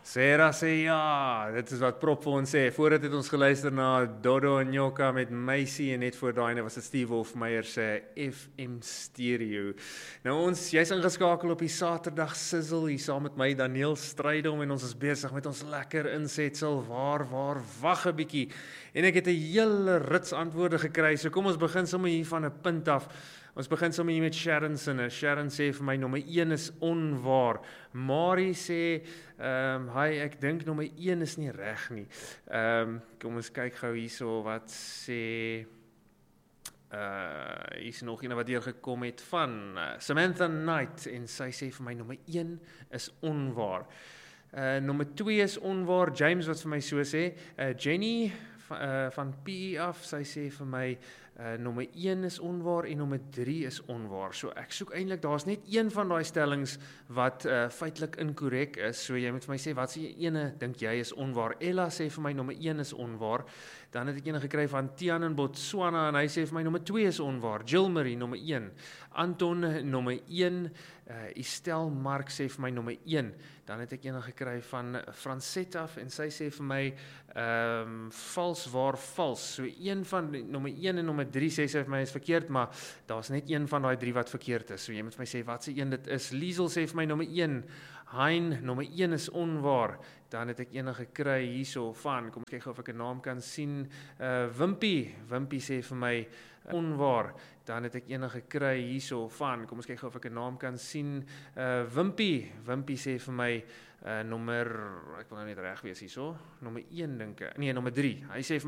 Sarah sê ja, dit is wat Prop vir ons sê. Voordat het ons geluister na Dodo en Nyoka met Meisie en net voor daai was dit Steve Hofmeyer se FM Stereo. Nou jy's ingeskakel op die Saterdag Sizzle hier saam met my Daniel Strydom en ons is besig met ons lekker insetsel waar wag 'n bietjie. En ek het 'n hele rits antwoorde gekry. So kom ons begin sommer hier van 'n punt af. Ons begin sommer hier met Sharon sinne. Sharon sê vir my nommer 1 is onwaar. Marie sê hi, ek dink nommer 1 is nie reg nie. Kom ons kyk gou hierso wat sê hier is nog een wat hier gekom het van Samantha Knight en sy sê vir my nommer 1 is onwaar. Nommer 2 is onwaar. James wat vir my so sê. Jenny van PE af, sy sê vir my nommer 1 is onwaar en nommer 3 is onwaar. So ek soek eintlik, daar's net een van daai stellings wat feitelik inkorrek is. So jy moet vir my sê, wat se ene dink jy is onwaar? Ella sê vir my nommer 1 is onwaar. Dan het ek ene gekry van Tian in Botswana en hy sê vir my nommer 2 is onwaar. Jill Marie nommer 1. Anton nommer 1. Estelle Mark sê vir my nommer 1. Dan het ek ene gekry van Francetta en sy sê vir my vals waar vals. So een van nommer 1 en nommer 3 sê sy vir my is verkeerd, maar daar's net een van daai 3 wat verkeerd is. So jy moet vir my sê wat se een dit is. Liesel sê vir my nommer 1. Hein nommer 1 is onwaar. Dan het ek ene gekry hierso van, kom kyk of ek 'n naam kan sien. Wimpy sê vir my onwaar. Dan het ek ene gekry hierso van, kom ons kyk of ek 'n naam kan sien. Wimpy sê vir my nommer, ek wil nou net reg wees hierso, nommer 1 dink ek. Nee, nommer 3. Hy sê vir